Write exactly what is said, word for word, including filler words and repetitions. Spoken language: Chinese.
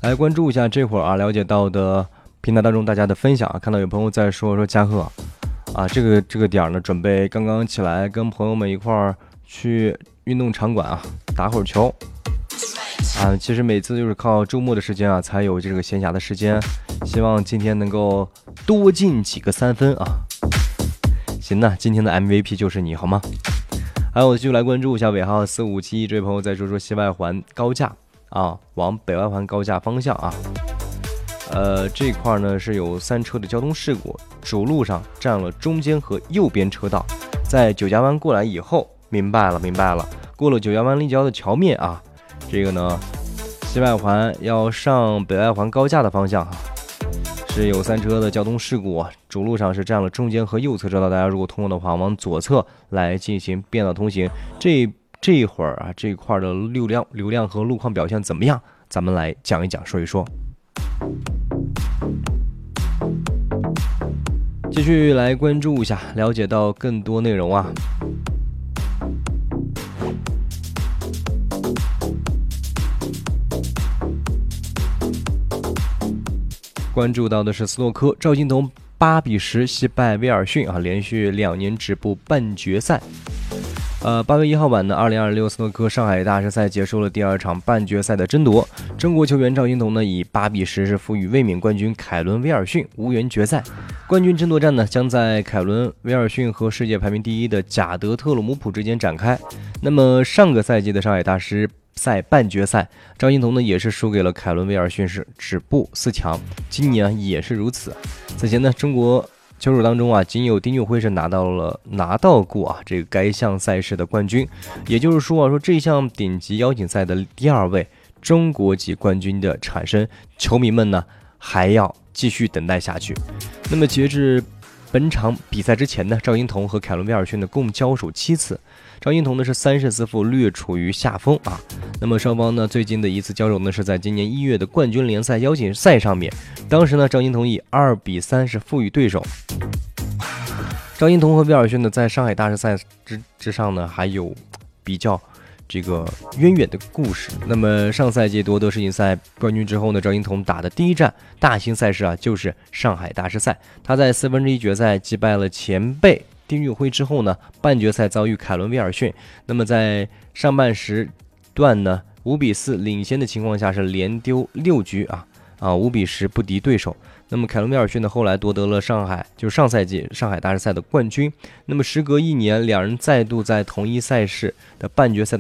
来关注一下这会儿啊了解到的平台当中大家的分享啊，看到有朋友在说说嘉贺啊，这个这个点呢，准备刚刚起来跟朋友们一块儿去运动场馆啊打会儿球啊。其实每次就是靠周末的时间啊才有这个闲暇的时间，希望今天能够多进几个三分啊。行呐，今天的 M V P 就是你好吗？还有继续来关注一下尾号四五七一，这位朋友在说说西外环高架啊，往北外环高架方向啊。呃，这块呢是有三车的交通事故，主路上占了中间和右边车道，在九家湾过来以后，明白了明白了，过了九家湾立交的桥面啊，这个呢西外环要上北外环高架的方向哈、啊，是有三车的交通事故啊，主路上是占了中间和右侧车道，大家如果通过的话，往左侧来进行变道通行。这这一会儿啊，这一块的流量流量和路况表现怎么样？咱们来讲一讲，说一说。继续来关注一下，了解到更多内容啊。关注到的是斯诺克，赵金童八比十惜败威尔逊啊，连续两年止步半决赛。呃，八月一号晚的二零二六斯诺克上海大师赛结束了第二场半决赛的争夺，中国球员赵金童呢以八比十是负于卫冕冠军凯伦威尔逊，无缘决赛。冠军争夺战呢将在凯伦威尔逊和世界排名第一的贾德特鲁姆普之间展开。那么上个赛季的上海大师赛半决赛，赵金童呢也是输给了凯伦威尔逊，是止步四强，今年也是如此。此前呢，中国球手当中啊，仅有丁俊晖是拿到了拿到过啊这个该项赛事的冠军，也就是说啊，说这项顶级邀请赛的第二位中国籍冠军的产生，球迷们呢还要继续等待下去。那么截至本场比赛之前呢，赵金童和凯伦威尔逊呢共交手七次，赵金童呢是三胜四负，略处于下风啊。那么双方呢最近的一次交手呢是在今年一月的冠军联赛邀请赛上面，当时呢赵金童以二比三是负于对手。赵金童和威尔逊呢在上海大师赛之之上呢还有比较这个渊源的故事。那么上赛季夺得世锦赛冠军之后呢，赵金童打的第一站大型赛事啊就是上海大师赛，他在四分之一决赛击败了前辈丁俊晖之后呢，半决赛遭遇凯伦威尔逊。那么在上半时段呢五比四领先的情况下是连丢六局啊啊五比十不敌对手。那么凯伦威尔逊呢后来夺得了上海就是上赛季上海大师赛的冠军。那么时隔一年，两人再度在同一赛事的半决赛